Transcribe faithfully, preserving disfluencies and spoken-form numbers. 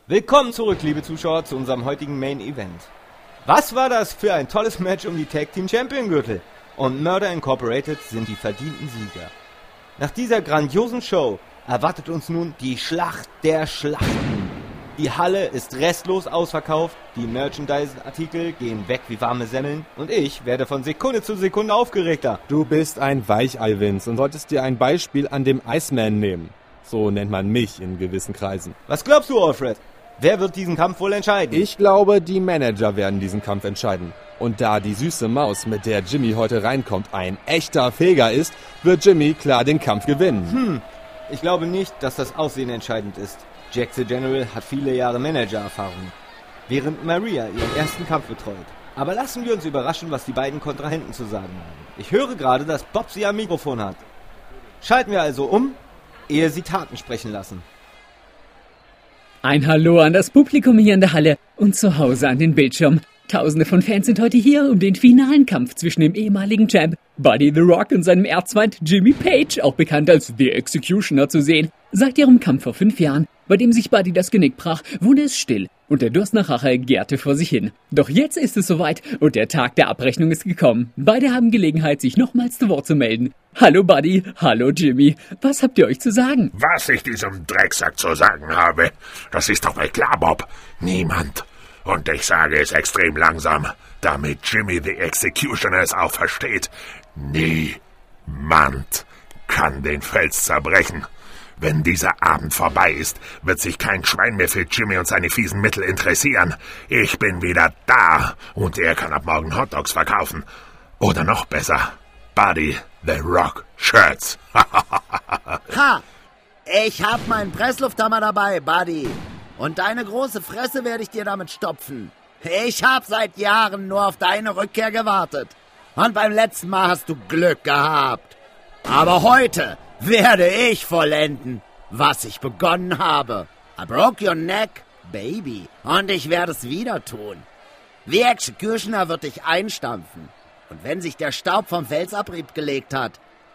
Willkommen zurück, liebe Zuschauer, zu unserem heutigen Main Event. Was war das für ein tolles Match um die Tag Team Champion Gürtel? Und Murder Incorporated sind die verdienten Sieger. Nach dieser grandiosen Show erwartet uns nun die Schlacht der Schlachten. Die Halle ist restlos ausverkauft, die Merchandise-Artikel gehen weg wie warme Semmeln und ich werde von Sekunde zu Sekunde aufgeregter. Du bist ein Weichei, Vince, und solltest dir ein Beispiel an dem Iceman nehmen. So nennt man mich in gewissen Kreisen. Was glaubst du, Alfred? Wer wird diesen Kampf wohl entscheiden? Ich glaube, die Manager werden diesen Kampf entscheiden. Und da die süße Maus, mit der Jimmy heute reinkommt, ein echter Feger ist, wird Jimmy klar den Kampf gewinnen. Hm, ich glaube nicht, dass das Aussehen entscheidend ist. Jack the General hat viele Jahre Manager-Erfahrung, während Maria ihren ersten Kampf betreut. Aber lassen wir uns überraschen, was die beiden Kontrahenten zu sagen haben. Ich höre gerade, dass Bob sie am Mikrofon hat. Schalten wir also um, ehe sie Taten sprechen lassen. Ein Hallo an das Publikum hier in der Halle und zu Hause an den Bildschirm. Tausende von Fans sind heute hier, um den finalen Kampf zwischen dem ehemaligen Champ Buddy the Rock und seinem Erzfeind Jimmy Page, auch bekannt als The Executioner, zu sehen. Seit ihrem Kampf vor fünf Jahren, bei dem sich Buddy das Genick brach, wurde es still und der Durst nach Rache gärte vor sich hin. Doch jetzt ist es soweit und der Tag der Abrechnung ist gekommen. Beide haben Gelegenheit, sich nochmals zu Wort zu melden. Hallo Buddy, hallo Jimmy, was habt ihr euch zu sagen? Was ich diesem Drecksack zu sagen habe, das ist doch mal klar, Bob. Niemand. Und ich sage es extrem langsam, damit Jimmy the Executioner es auch versteht. Niemand kann den Fels zerbrechen. Wenn dieser Abend vorbei ist, wird sich kein Schwein mehr für Jimmy und seine fiesen Mittel interessieren. Ich bin wieder da und er kann ab morgen Hotdogs verkaufen. Oder noch besser, Buddy the Rock Shirts. Ha! Ich hab meinen Presslufthammer dabei, Buddy. Und deine große Fresse werde ich dir damit stopfen. Ich hab seit Jahren nur auf deine Rückkehr gewartet. Und beim letzten Mal hast du Glück gehabt. Aber heute werde ich vollenden, was ich begonnen habe. I broke your neck, baby. Und ich werde es wieder tun. The Executioner wird dich einstampfen. Und wenn sich der Staub vom Felsabrieb gelegt hat,